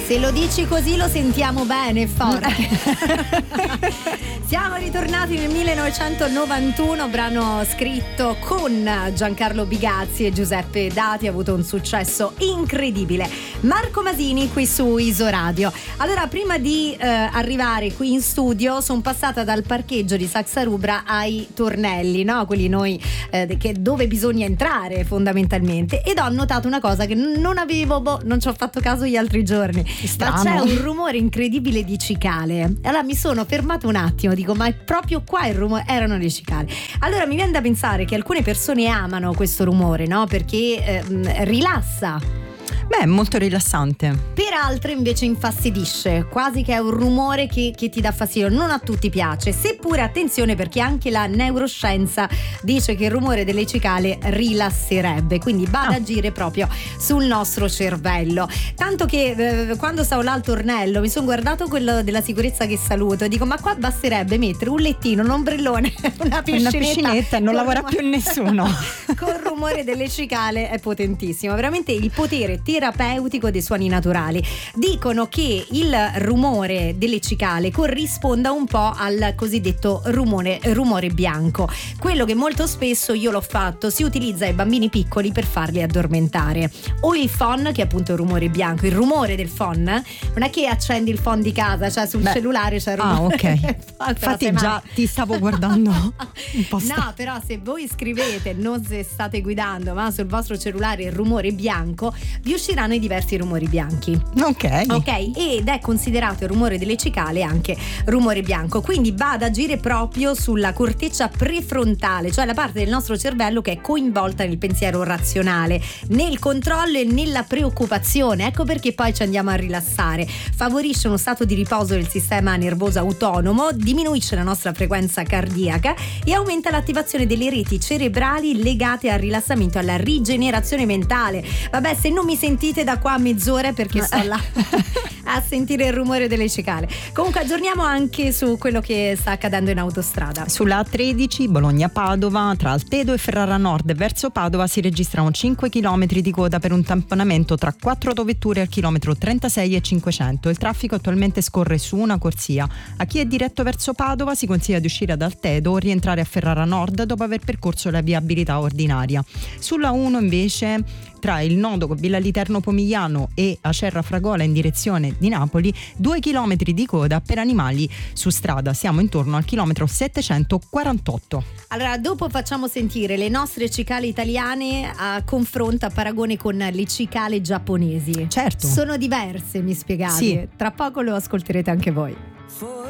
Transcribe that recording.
Se lo dici così lo sentiamo bene, forte. Siamo ritornati nel 1991, brano scritto con Giancarlo Bigazzi e Giuseppe Dati, ha avuto un successo incredibile. Marco Masini qui su Isoradio. Allora, prima di arrivare qui in studio sono passata dal parcheggio di Saxa Rubra ai tornelli, no? Quelli noi dove bisogna entrare fondamentalmente, ed ho notato una cosa che non avevo, non ci ho fatto caso gli altri giorni. Ma c'è un rumore incredibile di cicale. Allora mi sono fermato un attimo, dico, ma è proprio qua il rumore? Erano le cicale. Allora mi viene da pensare che alcune persone amano questo rumore, no? Perché rilassa. Beh, è molto rilassante. Per altre invece infastidisce, quasi che è un rumore che ti dà fastidio. Non a tutti piace, seppure attenzione, perché anche la neuroscienza dice che il rumore delle cicale rilasserebbe, quindi va ad agire proprio sul nostro cervello. Tanto che quando stavo là al tornello mi sono guardato quello della sicurezza che saluto e dico, ma qua basterebbe mettere un lettino, un ombrellone, una piscinetta e non lavora più nessuno. Col rumore delle cicale è potentissimo, veramente il potere terapeutico dei suoni naturali. Dicono che il rumore delle cicale corrisponda un po' al cosiddetto rumore bianco, quello che molto spesso, io l'ho fatto, si utilizza ai bambini piccoli per farli addormentare, o il phon, che è appunto il rumore bianco. Il rumore del phon non è che accendi il phon di casa, cioè sul cellulare c'è il rumore. Ok. Infatti già ti stavo guardando un po'. No, però se voi scrivete, non se state guidando, ma sul vostro cellulare il rumore bianco, vi usciranno i diversi rumori bianchi. Ok, ed è considerato il rumore delle cicale anche rumore bianco, quindi va ad agire proprio sulla corteccia prefrontale, cioè la parte del nostro cervello che è coinvolta nel pensiero razionale, nel controllo e nella preoccupazione. Ecco perché poi ci andiamo a rilassare. Favorisce uno stato di riposo del sistema nervoso autonomo, diminuisce la nostra frequenza cardiaca e aumenta l'attivazione delle reti cerebrali legate al rilassamento e alla rigenerazione mentale. Vabbè, se non mi sentite da qua a mezz'ora perché sto là a sentire il rumore delle cicale. Comunque aggiorniamo anche su quello che sta accadendo in autostrada. Sulla A13 Bologna-Padova, tra Altedo e Ferrara Nord, verso Padova si registrano 5 km di coda per un tamponamento tra 4 autovetture al chilometro 36 e 500. Il traffico attualmente scorre su una corsia. A chi è diretto verso Padova si consiglia di uscire ad Altedo o rientrare a Ferrara Nord dopo aver percorso la viabilità ordinaria. Sulla 1 invece, tra il nodo con Villa Literno Pomigliano e Acerra Fragola in direzione di Napoli, 2 chilometri di coda per animali su strada. Siamo intorno al chilometro 748. Allora, dopo facciamo sentire le nostre cicale italiane a confronto, a paragone con le cicale giapponesi. Certo. Sono diverse, mi spiegate? Sì. Tra poco lo ascolterete anche voi.